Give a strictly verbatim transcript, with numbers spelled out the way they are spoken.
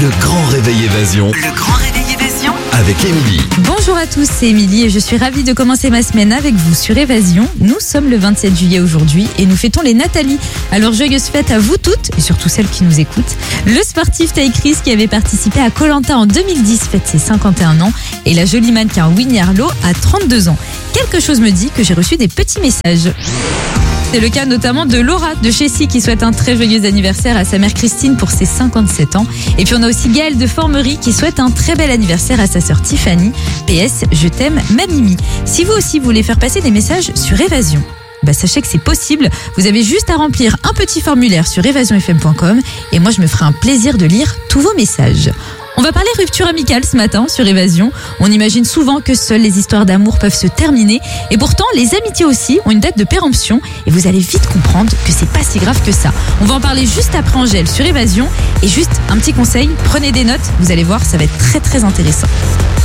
Le grand réveil évasion Le grand réveil évasion avec Émilie. Bonjour à tous, c'est Émilie et je suis ravie de commencer ma semaine avec vous sur Évasion. Nous sommes le vingt-sept juillet aujourd'hui et nous fêtons les Nathalie. Alors joyeuse fête à vous toutes et surtout celles qui nous écoutent. Le sportif Ty Chris qui avait participé à Koh-Lanta en deux mille dix fête ses cinquante et un ans et la jolie mannequin Winnie Harlow a trente-deux ans. Quelque chose me dit que j'ai reçu des petits messages. C'est le cas notamment de Laura de Chessy qui souhaite un très joyeux anniversaire à sa mère Christine pour ses cinquante-sept ans. Et puis on a aussi Gaëlle de Formerie qui souhaite un très bel anniversaire à sa sœur Tiffany. P S, je t'aime, ma Mimi. Si vous aussi voulez faire passer des messages sur Évasion, bah sachez que c'est possible. Vous avez juste à remplir un petit formulaire sur évasion f m point com et moi je me ferai un plaisir de lire tous vos messages. On va parler rupture amicale ce matin sur Évasion. On imagine souvent que seules les histoires d'amour peuvent se terminer. Et pourtant, les amitiés aussi ont une date de péremption. Et vous allez vite comprendre que c'est pas si grave que ça. On va en parler juste après Angèle sur Évasion. Et juste un petit conseil, prenez des notes. Vous allez voir, ça va être très très intéressant.